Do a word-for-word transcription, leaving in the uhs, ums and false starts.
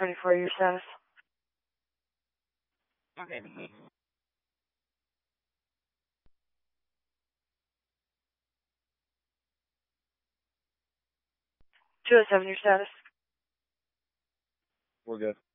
Ready for your status. Okay. two oh seven, your status. We're good.